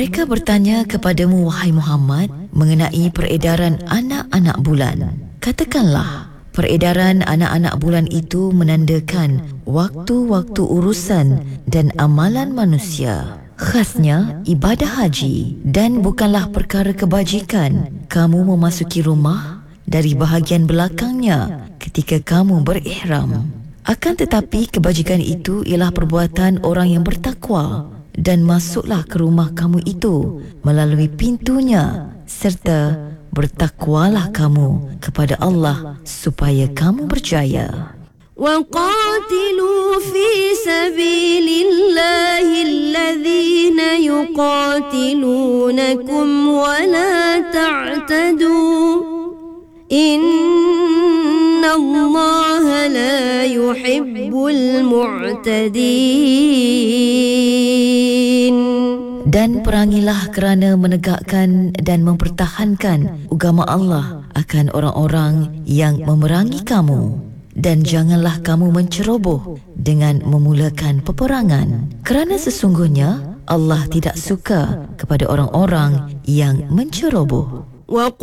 Mereka bertanya kepadamu, wahai Muhammad, mengenai peredaran anak-anak bulan. Katakanlah, peredaran anak-anak bulan itu menandakan waktu-waktu urusan dan amalan manusia, khasnya ibadah haji, dan bukanlah perkara kebajikan kamu memasuki rumah dari bahagian belakangnya ketika kamu berihram. Akan tetapi kebajikan itu ialah perbuatan orang yang bertakwa, dan masuklah ke rumah kamu itu melalui pintunya, serta bertakwalah kamu kepada Allah supaya kamu berjaya. وَقَاتِلُوا فِي سَبِيلِ اللَّهِ الَّذِينَ يُقَاتِلُونَكُمْ وَلَا تَعْتَدُوا إِنَّ اللَّهَ لَا يُحِبُّ الْمُعْتَدِينَ. Dan perangilah kerana menegakkan dan mempertahankan agama Allah akan orang-orang yang memerangi kamu. Dan janganlah kamu menceroboh dengan memulakan peperangan, kerana sesungguhnya Allah tidak suka kepada orang-orang yang menceroboh.